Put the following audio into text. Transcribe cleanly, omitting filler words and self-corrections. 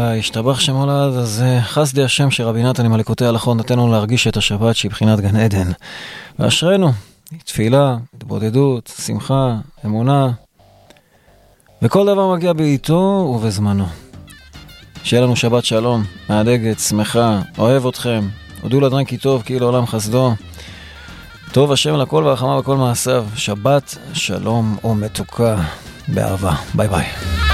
השתבח שמולד, אז חסדי השם שרבי נתן עם הליקוטי ההלכות נתן לנו להרגיש את השבת שהיא בחינת גן עדן. ואשרנו, תפילה, התבודדות, שמחה, אמונה, וכל דבר מגיע בעיתו ובזמנו. שיהיה לנו שבת שלום, מהדגת, שמחה, אוהב אתכם, הודו לאדון כי טוב, כי לעולם חסדו. טוב השם לכל והרחמה וכל מעשיו. שבת שלום ומתוקה באהבה. ביי ביי.